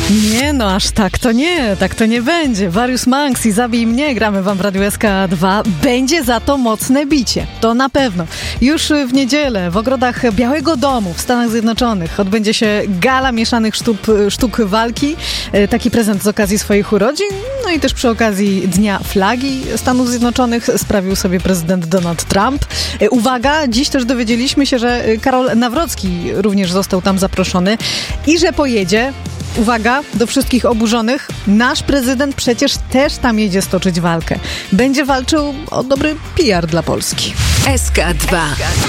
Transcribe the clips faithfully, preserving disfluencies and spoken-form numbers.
Nie no, aż tak to nie, tak to nie będzie. Various Monks i Zabij mnie gramy wam w Radiu S K dwa. Będzie za to mocne bicie, to na pewno. Już w niedzielę w ogrodach Białego Domu w Stanach Zjednoczonych odbędzie się gala mieszanych sztuk, sztuk walki. Taki prezent z okazji swoich urodzin, no i też przy okazji Dnia Flagi Stanów Zjednoczonych sprawił sobie prezydent Donald Trump. Uwaga, dziś też dowiedzieliśmy się, że Karol Nawrocki również został tam zaproszony i że pojedzie. Uwaga, do wszystkich oburzonych, nasz prezydent przecież też tam jedzie stoczyć walkę. Będzie walczył o dobry P R dla Polski. S K dwa.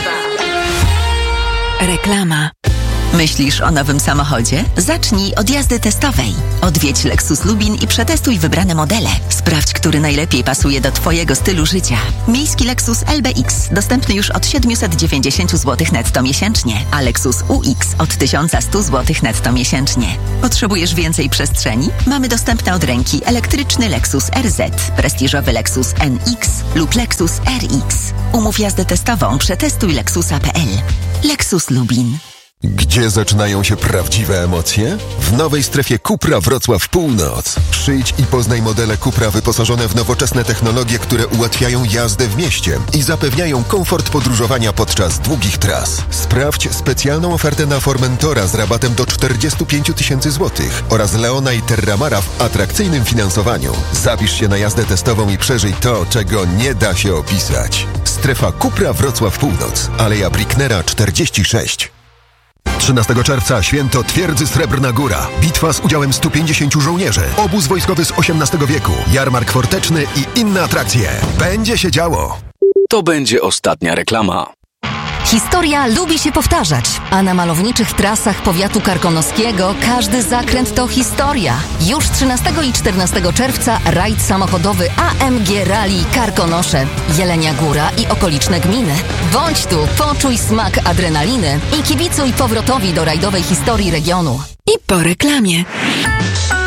Reklama. Myślisz o nowym samochodzie? Zacznij od jazdy testowej. Odwiedź Lexus Lubin i przetestuj wybrane modele. Sprawdź, który najlepiej pasuje do Twojego stylu życia. Miejski Lexus L B X dostępny już od siedemset dziewięćdziesiąt złotych netto miesięcznie, a Lexus U X od tysiąc sto złotych netto miesięcznie. Potrzebujesz więcej przestrzeni? Mamy dostępne od ręki elektryczny Lexus R Z, prestiżowy Lexus N X lub Lexus R X. Umów jazdę testową, przetestuj lexusa kropka p l. Lexus Lubin. Gdzie zaczynają się prawdziwe emocje? W nowej strefie Cupra Wrocław Północ. Przyjdź i poznaj modele Cupra wyposażone w nowoczesne technologie, które ułatwiają jazdę w mieście i zapewniają komfort podróżowania podczas długich tras. Sprawdź specjalną ofertę na Formentora z rabatem do czterdzieści pięć tysięcy złotych oraz Leona i Terramara w atrakcyjnym finansowaniu. Zapisz się na jazdę testową i przeżyj to, czego nie da się opisać. Strefa Cupra Wrocław Północ, Aleja Bricknera czterdzieści sześć. trzynastego czerwca święto Twierdzy Srebrna Góra. Bitwa z udziałem stu pięćdziesięciu żołnierzy. Obóz wojskowy z osiemnastego wieku. Jarmark forteczny i inne atrakcje. Będzie się działo. To będzie ostatnia reklama. Historia lubi się powtarzać, a na malowniczych trasach powiatu karkonoskiego każdy zakręt to historia. Już trzynastego i czternastego czerwca rajd samochodowy A M G Rally Karkonosze, Jelenia Góra i okoliczne gminy. Bądź tu, poczuj smak adrenaliny i kibicuj powrotowi do rajdowej historii regionu. I po reklamie.